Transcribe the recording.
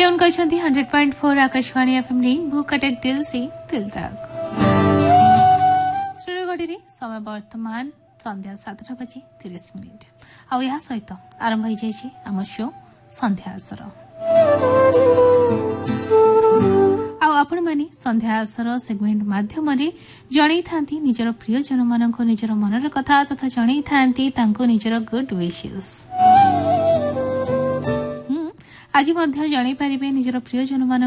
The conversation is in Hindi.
ट्यून कर 100.4 आकाशवाणी एफएम रेनबो कटक दिल से दिल तक। श्रीगढ़ी समय वर्तमान संध्या 7टा बजे 30 मिनिट। आउ या सहित आरंभ हो जाइए आम शो संध्या आसर। आपण माने संध्या आसर सेगमेंट माध्यम जणई थांती निजर प्रियजन मानक निजर मनर कथा तथा जणई थांती तांको निजर गुड विशेस। आज मध्य जणई पारिबे निजर प्रियजन मान